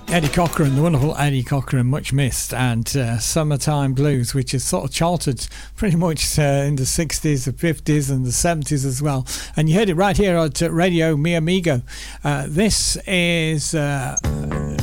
Eddie Cochran, the wonderful Eddie Cochran, much missed, and Summertime Blues, which is sort of charted pretty much in the 60s, the 50s and the 70s as well. And you heard it right here at Radio Mi Amigo. This is